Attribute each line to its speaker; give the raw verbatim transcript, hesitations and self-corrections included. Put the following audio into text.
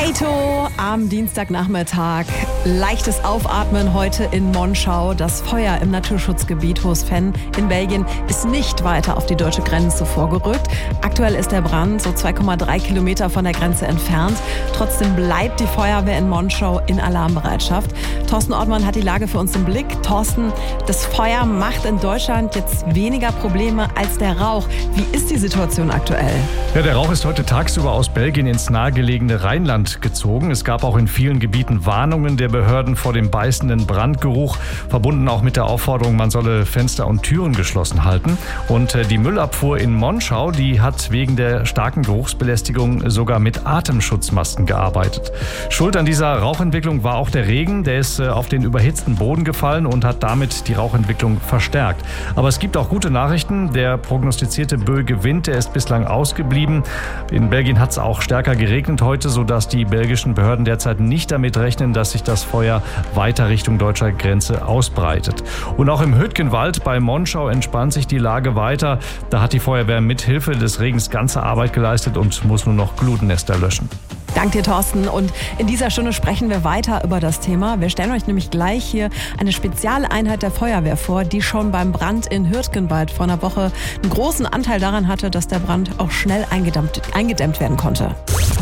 Speaker 1: Heito am Dienstagnachmittag. Leichtes Aufatmen heute in Monschau. Das Feuer im Naturschutzgebiet Hohes-Venn in Belgien ist nicht weiter auf die deutsche Grenze vorgerückt. Aktuell ist der Brand so zwei Komma drei Kilometer von der Grenze entfernt. Trotzdem bleibt die Feuerwehr in Monschau in Alarmbereitschaft. Thorsten Ortmann hat die Lage für uns im Blick. Thorsten, das Feuer macht in Deutschland jetzt weniger Probleme als der Rauch. Wie ist die Situation aktuell?
Speaker 2: Ja, der Rauch ist heute tagsüber aus Belgien ins nahegelegene Rheinland gezogen. Es gab auch in vielen Gebieten Warnungen der Behörden vor dem beißenden Brandgeruch, verbunden auch mit der Aufforderung, man solle Fenster und Türen geschlossen halten. Und die Müllabfuhr in Monschau, die hat wegen der starken Geruchsbelästigung sogar mit Atemschutzmasken gearbeitet. Schuld an dieser Rauchentwicklung war auch der Regen. Der ist auf den überhitzten Boden gefallen und hat damit die Rauchentwicklung verstärkt. Aber es gibt auch gute Nachrichten. Der prognostizierte böige Wind, der ist bislang ausgeblieben. In Belgien hat es auch stärker geregnet heute, sodass die belgischen Behörden derzeit nicht damit rechnen, dass sich das Feuer weiter Richtung deutscher Grenze ausbreitet. Und auch im Hüttgenwald bei Monschau entspannt sich die Lage weiter. Da hat die Feuerwehr mit Hilfe des Regens ganze Arbeit geleistet und muss nur noch Glutnester löschen.
Speaker 1: Dank dir, Thorsten. Und in dieser Stunde sprechen wir weiter über das Thema. Wir stellen euch nämlich gleich hier eine Spezialeinheit der Feuerwehr vor, die schon beim Brand in Hüttgenwald vor einer Woche einen großen Anteil daran hatte, dass der Brand auch schnell eingedämmt, eingedämmt werden konnte.